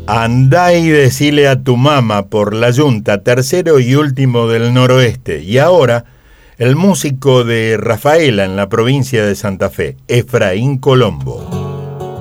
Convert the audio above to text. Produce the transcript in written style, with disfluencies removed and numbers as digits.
Andá y decile a tu mamá por la Yunta, tercero y último del noroeste. Y ahora, el músico de Rafaela en la provincia de Santa Fe, Efraín Colombo.